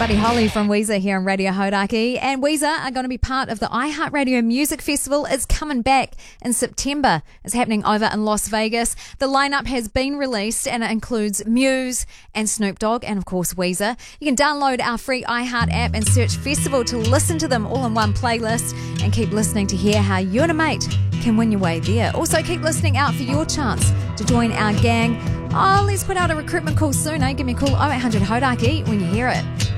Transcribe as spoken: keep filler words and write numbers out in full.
Buddy Holly from Weezer here on Radio Hodaki. And Weezer are going to be part of the iHeartRadio Music Festival. It's coming back in September. It's happening over in Las Vegas. The lineup has been released and it includes Muse and Snoop Dogg and, of course, Weezer. You can download our free iHeart app and search Festival to listen to them all in one playlist and keep listening to hear how you and a mate can win your way there. Also, keep listening out for your chance to join our gang. Oh, let's put out a recruitment call soon, eh? Give me a call oh eight hundred Hodaki when you hear it.